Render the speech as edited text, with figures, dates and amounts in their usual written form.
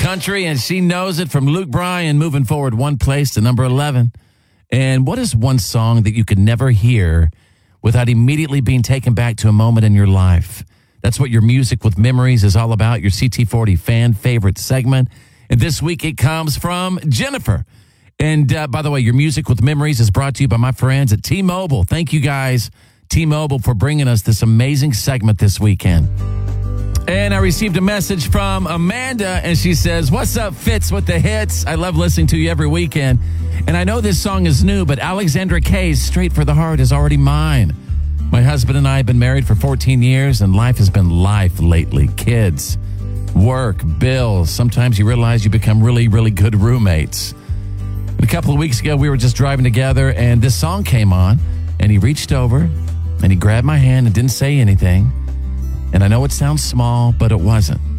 country, and she knows it from Luke Bryan, moving forward one place to number 11. And what is one song that you could never hear without immediately being taken back to a moment in your life? That's what your Music with Memories is all about, your CT40 fan favorite segment. And this week it comes from Jennifer. And by the way, your Music with Memories is brought to you by my friends at T-Mobile. Thank you guys, T-Mobile, for bringing us this amazing segment this weekend. And I received a message from Amanda, and she says, "What's up, Fitz, with the hits? I love listening to you every weekend. And I know this song is new, but Alexandra Kay's Straight for the Heart is already mine. My husband and I have been married for 14 years, and life has been life lately. Kids, work, bills. Sometimes you realize you become really, really good roommates. And a couple of weeks ago, we were just driving together, and this song came on, and he reached over, and he grabbed my hand and didn't say anything. And I know it sounds small, but it wasn't.